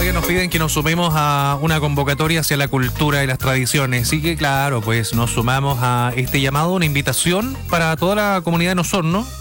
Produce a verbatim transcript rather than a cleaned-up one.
días nos piden que nos sumemos a una convocatoria hacia la cultura y las tradiciones. Así que, claro, pues nos sumamos a este llamado, una invitación para toda la comunidad de Osorno